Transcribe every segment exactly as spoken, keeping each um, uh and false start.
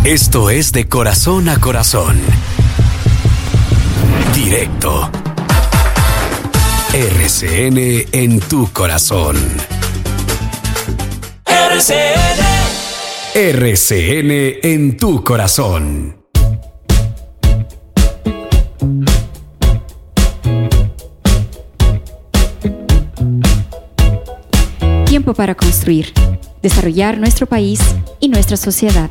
Esto es De Corazón a Corazón. Directo. R C N en tu corazón. R C N. R C N en tu corazón. Tiempo para construir, desarrollar nuestro país y nuestra sociedad.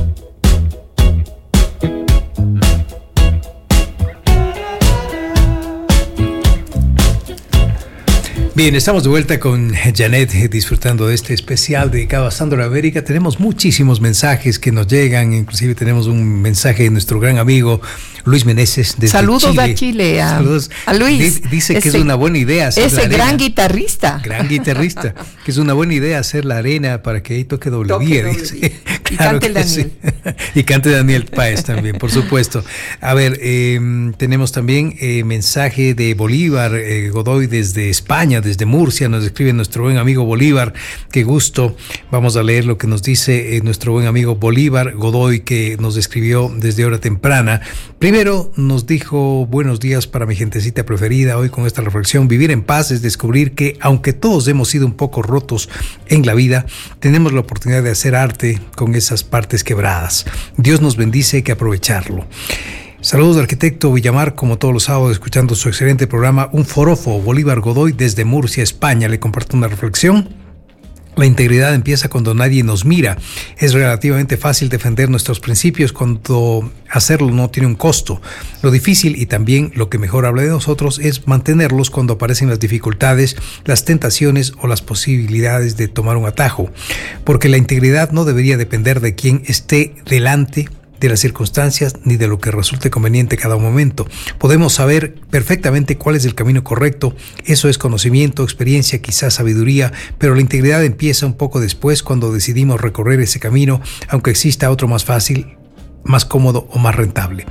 Bien, estamos de vuelta con Janet, disfrutando de este especial dedicado a Sandro de América. Tenemos muchísimos mensajes que nos llegan, inclusive tenemos un mensaje de nuestro gran amigo Luis Meneses desde Saludos Chile. a Chile, a, Saludos a Luis. Dice ese, que es una buena idea hacer ese la arena. gran guitarrista. Gran guitarrista, que es una buena idea hacer la arena para que ahí toque doble Toque vía, doble dice. vía. Y Claro cante el que Daniel. sí. Y cante Daniel Páez también, por supuesto. A ver, eh, tenemos también eh, mensaje de Bolívar eh, Godoy desde España, desde Murcia. Nos escribe nuestro buen amigo Bolívar. Qué gusto. Vamos a leer lo que nos dice eh, nuestro buen amigo Bolívar Godoy, que nos escribió desde hora temprana. Primero nos dijo: buenos días para mi gentecita preferida. Hoy con esta reflexión: vivir en paz es descubrir que, aunque todos hemos sido un poco rotos en la vida, tenemos la oportunidad de hacer arte con esas partes quebradas. Dios nos bendice, hay que aprovecharlo. Saludos al arquitecto Villamar, como todos los sábados, escuchando su excelente programa. Un forofo, Bolívar Godoy desde Murcia, España. Le comparto una reflexión. La integridad empieza cuando nadie nos mira. Es relativamente fácil defender nuestros principios cuando hacerlo no tiene un costo. Lo difícil, y también lo que mejor habla de nosotros, es mantenerlos cuando aparecen las dificultades, las tentaciones o las posibilidades de tomar un atajo. Porque la integridad no debería depender de quien esté delante de las circunstancias ni de lo que resulte conveniente cada momento. Podemos saber perfectamente cuál es el camino correcto. Eso es conocimiento, experiencia, quizás sabiduría, pero la integridad empieza un poco después, cuando decidimos recorrer ese camino, aunque exista otro más fácil, más cómodo o más rentable.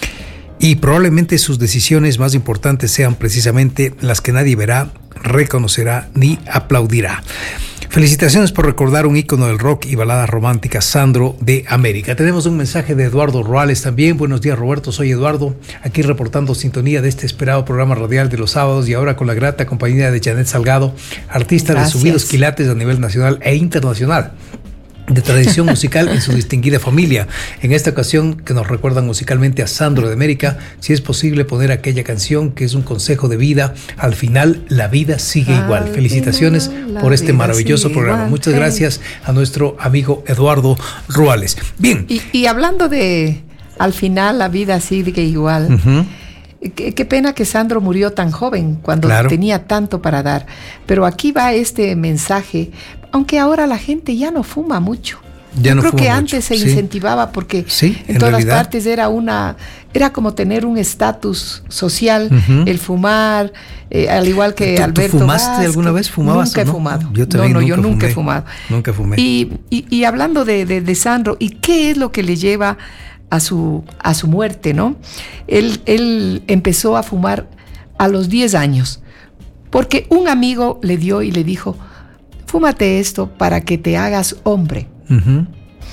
Y probablemente sus decisiones más importantes sean precisamente las que nadie verá, reconocerá ni aplaudirá. Felicitaciones por recordar un ícono del rock y baladas románticas, Sandro de América. Tenemos un mensaje de Eduardo Ruales también. Buenos días, Roberto. Soy Eduardo, aquí reportando sintonía de este esperado programa radial de los sábados, y ahora con la grata compañía de Janet Salgado, artista Gracias. de subidos quilates a nivel nacional e internacional, de tradición musical en su distinguida familia. En esta ocasión, que nos recuerdan musicalmente a Sandro de América, si es posible poner aquella canción que es un consejo de vida: al final la vida sigue Al igual. Felicitaciones final, por este vida maravilloso sigue programa. igual. Muchas Hey. gracias a nuestro amigo Eduardo Ruales. Bien. Y, y hablando de al final la vida sigue igual. Uh-huh. Qué, qué pena que Sandro murió tan joven, cuando Claro. tenía tanto para dar. Pero aquí va este mensaje, aunque ahora la gente ya no fuma mucho. Ya Yo no creo fuma que mucho, antes se sí. incentivaba, porque Sí, en, en todas realidad. las partes era una, era como tener un estatus social, Ujú. el fumar, eh, al igual que ¿Tú- tú Alberto fumaste Vázquez. alguna vez? ¿Fumabas Nunca o he no? fumado. Yo también no, no, yo nunca nunca he fumé. fumado. Nunca fumé. Y, y, y hablando de, de, de Sandro, ¿y qué es lo que le lleva a su, a su muerte, no? Él, él empezó a fumar a los diez años, porque un amigo le dio y le dijo: fúmate esto para que te hagas hombre. Uh-huh.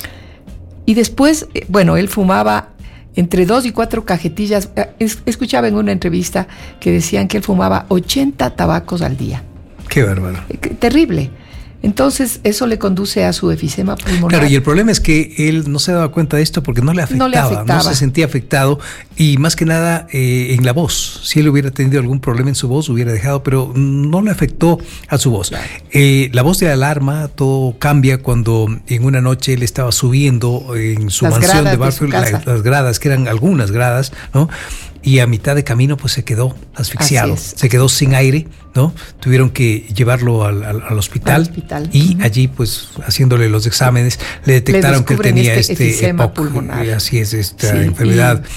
Y después, eh, bueno, él fumaba entre dos y cuatro cajetillas. Eh, es- Escuchaba en una entrevista que decían que él fumaba ochenta tabacos al día. Qué bárbaro. Eh, que- Terrible. Entonces, eso le conduce a su efisema pulmonar. Claro, y el problema es que él no se daba cuenta de esto porque no le afectaba, No le afectaba. no se sentía afectado, y más que nada eh, en la voz. Si él hubiera tenido algún problema en su voz, hubiera dejado, pero no le afectó a su voz. Claro. Eh, la voz de alarma, todo cambia cuando en una noche él estaba subiendo en su Las mansión gradas de de su Barfield, casa. la- las gradas, que eran algunas gradas, ¿no? Y a mitad de camino pues se quedó asfixiado, Así es. se quedó sin aire, ¿no? Tuvieron que llevarlo al, al- al hospital, Al hospital. y Ujú. allí pues haciéndole los exámenes le detectaron que él descubren tenía este este efisema E P O C, pulmonar. eh, así es, esta Sí, enfermedad